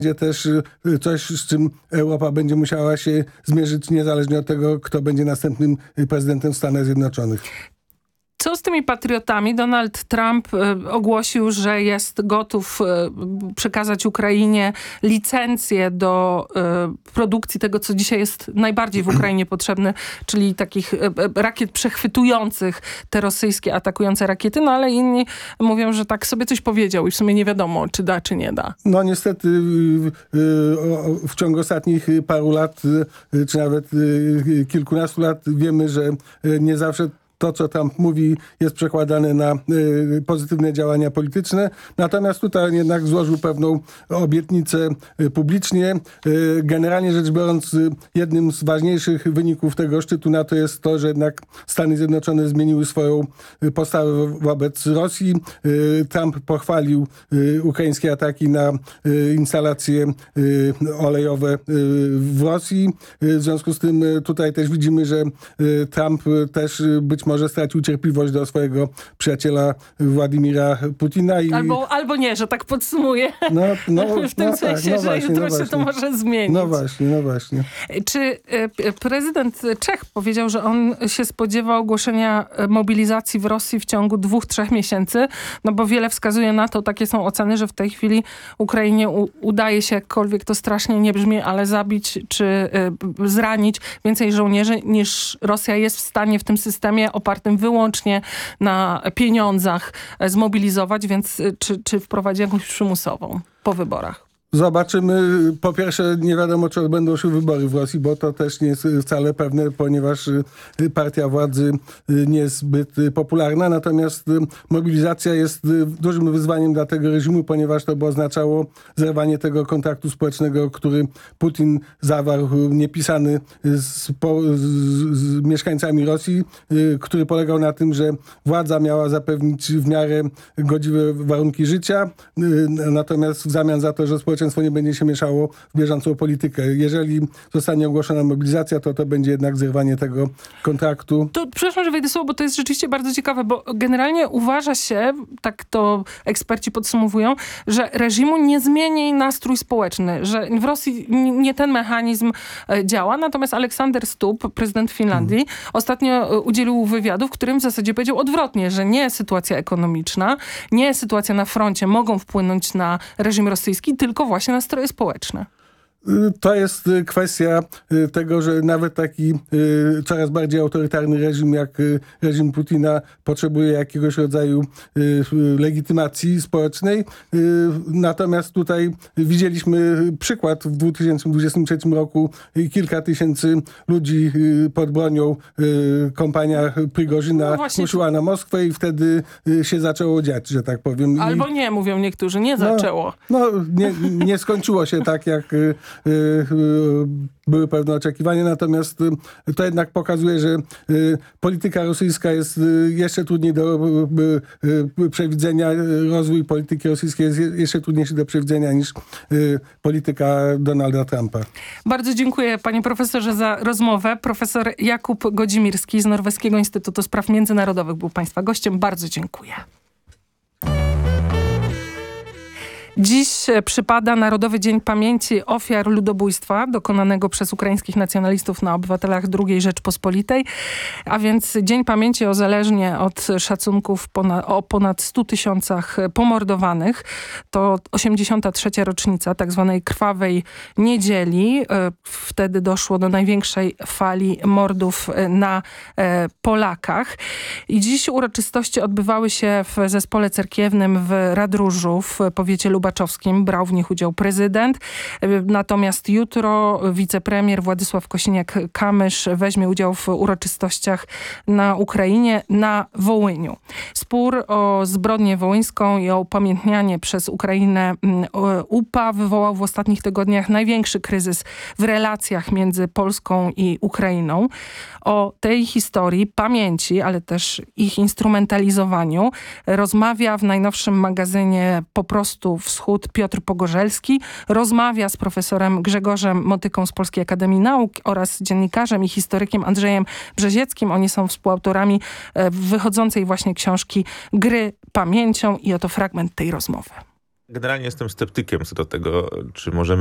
będzie też coś, z czym Europa będzie musiała się zmierzyć niezależnie od tego, kto będzie następnym prezydentem Stanów Zjednoczonych. Co z tymi patriotami? Donald Trump ogłosił, że jest gotów przekazać Ukrainie licencję do produkcji tego, co dzisiaj jest najbardziej w Ukrainie potrzebne, czyli takich rakiet przechwytujących te rosyjskie atakujące rakiety, no ale inni mówią, że tak sobie coś powiedział i w sumie nie wiadomo, czy da, czy nie da. No niestety w ciągu ostatnich paru lat, czy nawet kilkunastu lat wiemy, że nie zawsze to, co Trump mówi, jest przekładane na pozytywne działania polityczne. Natomiast tutaj jednak złożył pewną obietnicę publicznie. Generalnie rzecz biorąc, jednym z ważniejszych wyników tego szczytu NATO jest to, że jednak Stany Zjednoczone zmieniły swoją postawę wobec Rosji. Trump pochwalił ukraińskie ataki na instalacje olejowe w Rosji. W związku z tym tutaj też widzimy, że Trump też być może stracił cierpliwość do swojego przyjaciela Władimira Putina. Albo nie, że tak podsumuję. W tym sensie, że jutro się to może zmienić. No właśnie. Czy prezydent Czech powiedział, że on się spodziewa ogłoszenia mobilizacji w Rosji w ciągu 2-3 miesięcy? No bo wiele wskazuje na to, takie są oceny, że w tej chwili Ukrainie udaje się, jakkolwiek to strasznie nie brzmi, ale zabić czy zranić więcej żołnierzy niż Rosja jest w stanie w tym systemie opartym wyłącznie na pieniądzach zmobilizować, więc czy wprowadzi jakąś przymusową po wyborach? Zobaczymy. Po pierwsze, nie wiadomo, czy odbędą się wybory w Rosji, bo to też nie jest wcale pewne, ponieważ partia władzy nie jest zbyt popularna. Natomiast mobilizacja jest dużym wyzwaniem dla tego reżimu, ponieważ to by oznaczało zerwanie tego kontraktu społecznego, który Putin zawarł, niepisany z mieszkańcami Rosji, który polegał na tym, że władza miała zapewnić w miarę godziwe warunki życia, natomiast w zamian za to, że społeczeństwo nie będzie się mieszało w bieżącą politykę. Jeżeli zostanie ogłoszona mobilizacja, to będzie jednak zerwanie tego kontraktu. To przepraszam, że wejdę słowo, bo to jest rzeczywiście bardzo ciekawe, bo generalnie uważa się, tak to eksperci podsumowują, że reżimu nie zmieni nastrój społeczny, że w Rosji nie ten mechanizm działa. Natomiast Aleksander Stubb, prezydent Finlandii, ostatnio udzielił wywiadu, w którym w zasadzie powiedział odwrotnie, że nie sytuacja ekonomiczna, nie sytuacja na froncie mogą wpłynąć na reżim rosyjski, tylko właśnie nastroje społeczne. To jest kwestia tego, że nawet taki coraz bardziej autorytarny reżim jak reżim Putina potrzebuje jakiegoś rodzaju legitymacji społecznej. Natomiast tutaj widzieliśmy przykład w 2023 roku. Kilka tysięcy ludzi pod bronią kompania Prigorzyna ruszyła na Moskwę i wtedy się zaczęło dziać, że tak powiem. Albo nie, mówią niektórzy, nie zaczęło. Nie skończyło się tak, jak były pewne oczekiwania, natomiast to jednak pokazuje, że polityka rosyjska jest jeszcze trudniej do przewidzenia, rozwój polityki rosyjskiej jest jeszcze trudniejszy do przewidzenia niż polityka Donalda Trumpa. Bardzo dziękuję panie profesorze za rozmowę. Profesor Jakub Godzimirski z Norweskiego Instytutu Spraw Międzynarodowych był państwa gościem. Bardzo dziękuję. Dziś przypada Narodowy Dzień Pamięci Ofiar Ludobójstwa dokonanego przez ukraińskich nacjonalistów na obywatelach II Rzeczpospolitej, a więc Dzień Pamięci zależnie od szacunków o ponad 100 tysiącach pomordowanych. To 83. rocznica tak zwanej Krwawej Niedzieli. Wtedy doszło do największej fali mordów na Polakach. I dziś uroczystości odbywały się w zespole cerkiewnym w Radróżu w powiecie lubaczowskim. Brał w nich udział prezydent. Natomiast jutro wicepremier Władysław Kosiniak-Kamysz weźmie udział w uroczystościach na Ukrainie, na Wołyniu. Spór o zbrodnię wołyńską i o upamiętnianie przez Ukrainę UPA wywołał w ostatnich tygodniach największy kryzys w relacjach między Polską i Ukrainą. O tej historii pamięci, ale też ich instrumentalizowaniu rozmawia w najnowszym magazynie Po prostu Wschód Piotr Pogorzelski. Rozmawia z profesorem Grzegorzem Motyką z Polskiej Akademii Nauk oraz dziennikarzem i historykiem Andrzejem Brzezieckim. Oni są współautorami wychodzącej właśnie książki Gry pamięcią i oto fragment tej rozmowy. Generalnie jestem sceptykiem co do tego, czy możemy